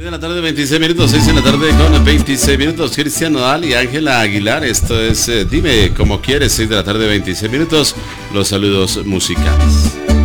6 de la tarde, 26 minutos, 6 de la tarde con 26 minutos. Cristian Nodal y Ángela Aguilar. Esto es Dime Como Quieres, 6 de la tarde, 26 minutos. Los saludos musicales.